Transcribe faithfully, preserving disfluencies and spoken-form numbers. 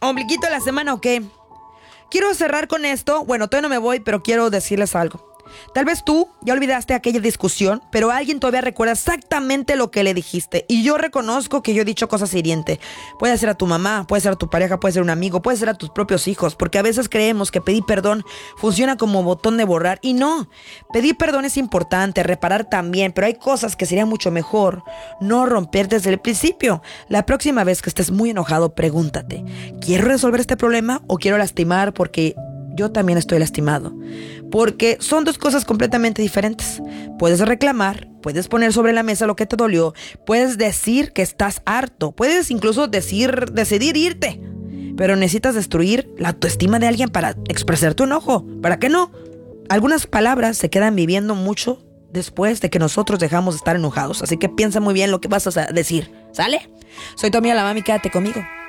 ¿Ombliguito de la semana o qué? Quiero cerrar con esto. Bueno, todavía no me voy, pero quiero decirles algo. Tal vez tú ya olvidaste aquella discusión, pero alguien todavía recuerda exactamente lo que le dijiste. Y yo reconozco que yo he dicho cosas hirientes. Puede ser a tu mamá, puede ser a tu pareja, puede ser un amigo, puede ser a tus propios hijos. Porque a veces creemos que pedir perdón funciona como botón de borrar. Y no, pedir perdón es importante, reparar también. Pero hay cosas que sería mucho mejor no romper desde el principio. La próxima vez que estés muy enojado, pregúntate: ¿quiero resolver este problema o quiero lastimar porque yo también estoy lastimado? Porque son dos cosas completamente diferentes. Puedes reclamar, puedes poner sobre la mesa lo que te dolió, puedes decir que estás harto, puedes incluso decir, decidir irte, pero necesitas destruir la autoestima de alguien para expresar tu enojo. ¿Para qué no? Algunas palabras se quedan viviendo mucho después de que nosotros dejamos de estar enojados, así que piensa muy bien lo que vas a decir, ¿sale? Soy tu amiga la Mami, quédate conmigo.